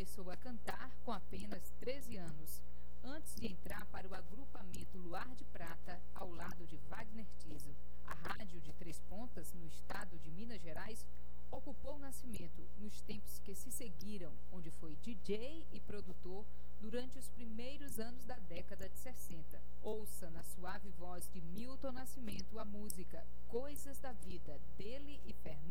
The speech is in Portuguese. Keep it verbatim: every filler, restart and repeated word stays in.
começou a cantar com apenas treze anos, antes de entrar para o agrupamento Luar de Prata, ao lado de Wagner Tiso. A rádio de Três Pontas, no estado de Minas Gerais, ocupou Nascimento nos tempos que se seguiram, onde foi D J e produtor durante os primeiros anos da década de sessenta. Ouça na suave voz de Milton Nascimento a música Coisas da Vida, dele e Fernando